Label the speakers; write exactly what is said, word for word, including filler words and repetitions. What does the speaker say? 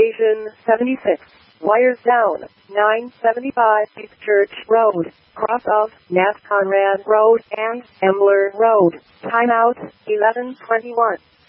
Speaker 1: Station seventy-six. Wires down. nine seventy-five East Church Road. Cross of Nat Conrad Road and Embler Road. Timeout eleven twenty-one.